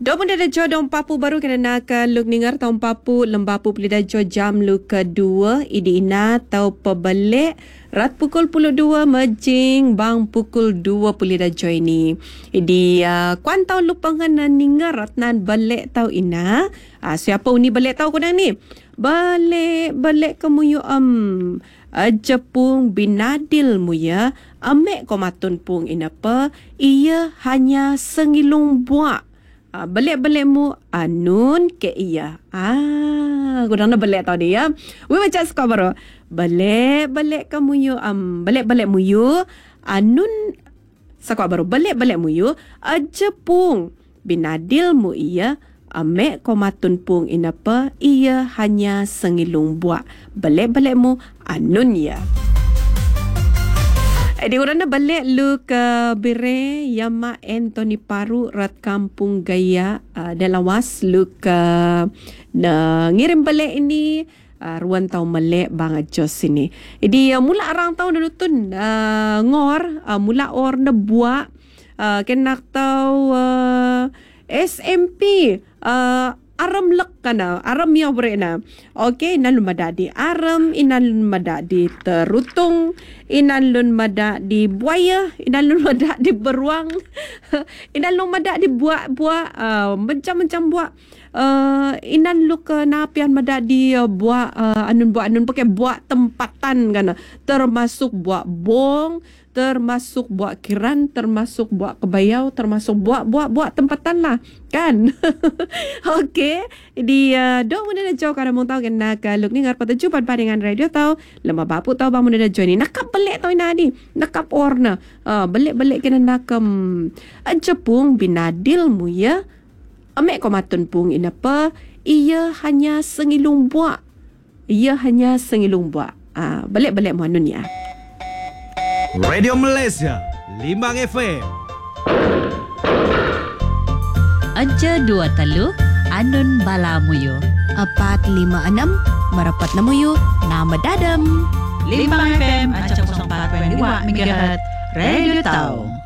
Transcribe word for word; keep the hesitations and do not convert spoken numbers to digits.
Dok pun dah jo dong papu baru kena nak luk ningar tahun papu lembapu pelida jo jam lu kedua idi ina tau pebalik rat pukul puluh dua mejing bang pukul dua pelida jo ini. Idi uh, kuan tau lu pengen ningar ratnan balik tau ina. Uh, siapa uni balik tau kunang ni? Balik balik kemuyu am um, Jepung binadil mu ya. Amek komatun pung inapa? Ia hanya sengilung buak. Ah, balik-balik mu anun ke iya. Ah, gudang na balik tau dia. We macam suka baru. Balik-balik kamu yu um, balik-balik mu yu anun suka baru. Balik-balik mu yu aja pung binadil mu iya. Amek komatun pung inapa ia hanya sengilung buak. Balik-balik mu anun ya. Di orang na balik lu ke Bire Yama Anthony Paru rat Kampung Gaya uh, Delawas lu ke na ngirim balik ini uh, ruan tau melek bang Jos sini. Jadi uh, mula arang tau nutun uh, ngor uh, mula or na buat uh, kenak tau uh, S M P uh, aram lek kana aram ya berena. Okey inan madadi aram inan madadi terutung inan lun mada di buaya inan lun mada di beruang inan lun mada di buat-buat uh, macam-macam buat uh, inan lu ke napian mada di uh, buat uh, anun buat anun pakai buat tempatan kana termasuk buat bong termasuk buat kiran, termasuk buat kebayau, termasuk buat-buat-buat tempatan lah, kan? Okey, di uh, dok muna na jauh kada mong tahu kan nak luk ni ngar pada jumpa dengan radio tahu, lama bapu tahu bang muna na jauh ni nakap belik tahu nadi, nakap orna, uh, belik-belik kena nakam, Jepung binadil mu ya, amek komatun pung inapa, ia hanya sengilung buat, ia hanya sengilung buat, uh, belik-belik mu anun ya. Radio Malaysia, Limbang F M. Aja dua telu, anun balamuyo. Empat lima enam, merapat namuyo, nama dadam. Limbang F M, aja kosong empat koma dua megahertz, Radio Tau.